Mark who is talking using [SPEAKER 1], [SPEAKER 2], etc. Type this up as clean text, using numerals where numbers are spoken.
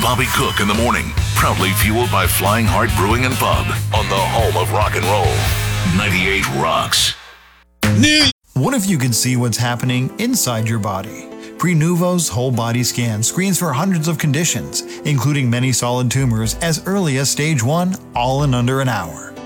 [SPEAKER 1] Bobby Cook in the morning, proudly fueled by Flying Heart Brewing and Pub on the home of rock and roll. 98 Rocks.
[SPEAKER 2] What if you could see what's happening inside your body? Prenuvo's whole body scan screens for hundreds of conditions, including many solid tumors as early as stage 1, all in under an hour.